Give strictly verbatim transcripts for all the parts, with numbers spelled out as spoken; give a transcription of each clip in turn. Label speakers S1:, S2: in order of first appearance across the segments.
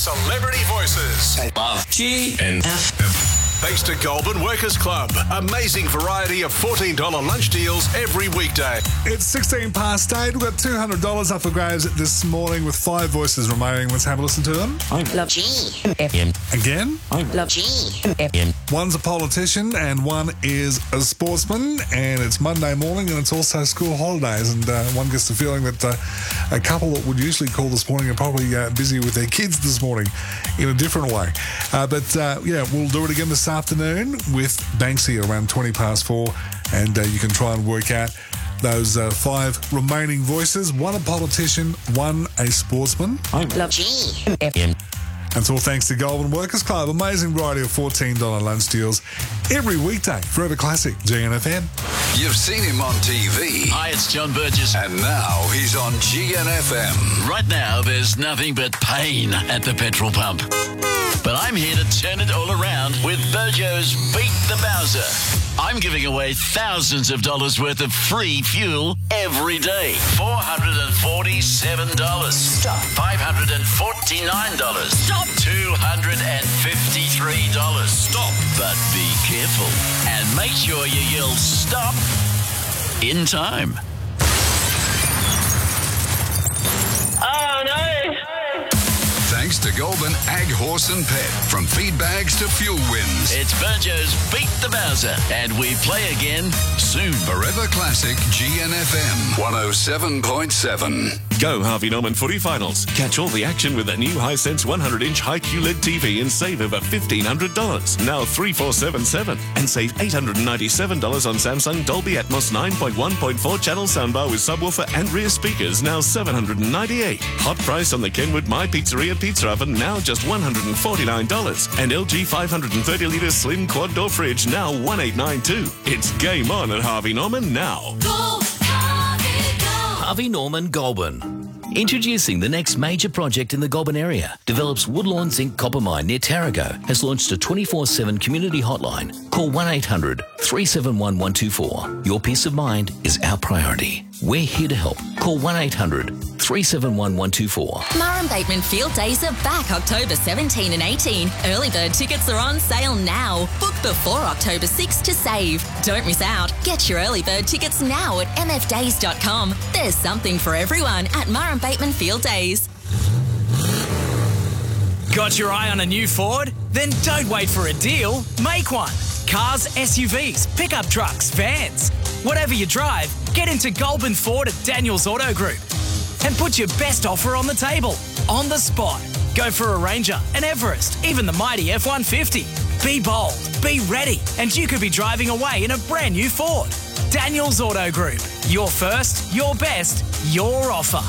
S1: Celebrity Voices.
S2: Love G N F M.
S1: Thanks to Goulburn Workers Club. Amazing variety of fourteen dollars lunch deals every weekday.
S3: It's sixteen past eight. We've got two hundred dollars up for grabs this morning with five voices remaining. Let's have a listen to them.
S2: I love G N F M.
S3: Again?
S2: I love G N F M.
S3: One's a politician and one is a sportsman, and it's Monday morning and it's also school holidays, and uh, one gets the feeling that uh, a couple that would usually call this morning are probably uh, busy with their kids this morning in a different way. Uh, but uh, yeah, we'll do it again this afternoon with Banksy around twenty past four, and uh, you can try and work out those uh, five remaining voices. One a politician, one a sportsman.
S2: I love G N F M.
S3: And it's all thanks to Goulburn Workers Club. Amazing variety of fourteen dollars lunch deals every weekday. Forever Classic, G N F M.
S4: You've seen him on T V.
S5: Hi, it's John Burgess.
S4: And now he's on G N F M.
S5: Right now, there's nothing but pain at the petrol pump. But I'm here to turn it all around with Burjo's Beat the Bowser. I'm giving away thousands of dollars worth of free fuel every day. four hundred forty-seven dollars. Stop. five hundred forty-nine dollars. Stop. two hundred fifty-three dollars. Stop. But be careful. And make sure you yell stop in time.
S6: Oh, no.
S4: Thanks to Goulburn Ag Horse and Pet. From feed bags to fuel wins.
S5: It's Burjo's Beat the Bowser, and we play again soon.
S4: Forever Classic G N F M one oh seven point seven.
S7: Go Harvey Norman Footy Finals. Catch all the action with a new Hisense one hundred inch high Q L E D T V and save over fifteen hundred dollars. Now three four seven seven. And save eight hundred ninety-seven dollars on Samsung Dolby Atmos nine point one point four channel soundbar with subwoofer and rear speakers, now seven hundred ninety-eight dollars. Hot price on the Kenwood My Pizzeria Pizza Oven, now just one hundred forty-nine dollars. And L G five hundred thirty litre slim quad door fridge, now one eight nine two. It's game on at Harvey Norman now.
S8: Go, Harvey, go.
S9: Harvey Norman Goulburn. Introducing the next major project in the Goulburn area. Develops Woodlawn Zinc Copper Mine near Tarago. Has launched a twenty-four seven community hotline. Call one eight hundred three seven one one two four. Your peace of mind is our priority. We're here to help. Call one eight hundred three seven one one two four.
S10: Murray Bateman Field Days are back October seventeenth and eighteenth. Early bird tickets are on sale now. Book before October sixth to save. Don't miss out. Get your early bird tickets now at m f days dot com. There's something for everyone at Murray Bateman Field Days.
S11: Got your eye on a new Ford? Then don't wait for a deal. Make one. Cars, S U Vs, pickup trucks, vans. Whatever you drive, get into Goulburn Ford at Daniels Auto Group and put your best offer on the table, on the spot. Go for a Ranger, an Everest, even the mighty F one fifty. Be bold, be ready, and you could be driving away in a brand new Ford. Daniels Auto Group. Your first, your best, your offer.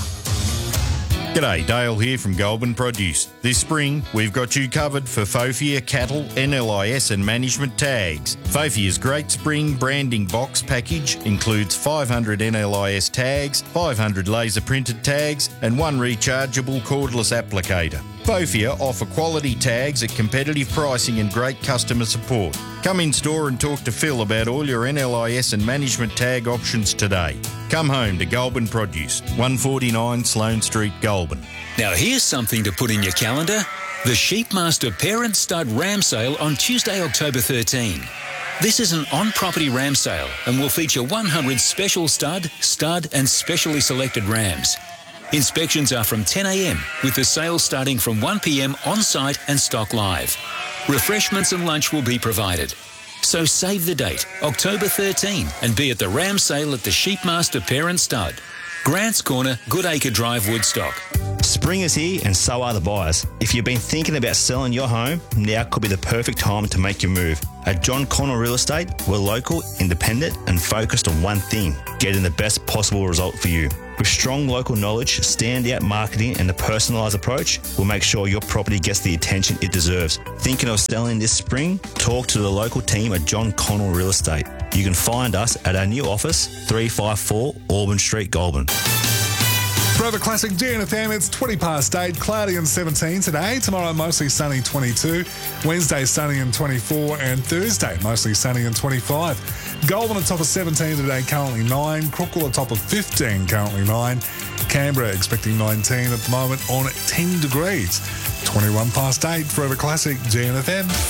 S12: G'day, Dale here from Goulburn Produce. This spring, we've got you covered for Fofia cattle, N L I S and management tags. Fofia's great spring branding box package includes five hundred N L I S tags, five hundred laser printed tags and one rechargeable cordless applicator. Fofia offer quality tags at competitive pricing and great customer support. Come in store and talk to Phil about all your N L I S and management tag options today. Come home to Goulburn Produce, one forty-nine Sloane Street, Goulburn.
S13: Now here's something to put in your calendar. The Sheepmaster Parent Stud Ram Sale on Tuesday, October thirteenth. This is an on-property ram sale and will feature one hundred special stud, stud and specially selected rams. Inspections are from ten a m with the sale starting from one p m on-site and stock live. Refreshments and lunch will be provided. So save the date, October thirteenth, and be at the ram sale at the Sheepmaster Parent Stud. Grants Corner, Goodacre Drive, Woodstock.
S14: Spring is here and so are the buyers. If you've been thinking about selling your home, now could be the perfect time to make your move. At John Connell Real Estate, we're local, independent and focused on one thing, getting the best possible result for you. With strong local knowledge, standout marketing and a personalised approach, we'll make sure your property gets the attention it deserves. Thinking of selling this spring? Talk to the local team at John Connell Real Estate. You can find us at our new office, three five four Auburn Street, Goulburn.
S3: Forever Classic G N F M, it's twenty past eight, cloudy and seventeen today. Tomorrow, mostly sunny, twenty-two. Wednesday, sunny and twenty-four. And Thursday, mostly sunny and twenty-five. Goulburn at top of seventeen today, currently nine. Crookle at top of fifteen, currently nine. Canberra expecting nineteen at the moment on ten degrees. twenty-one past eight, Forever Classic, G N F M.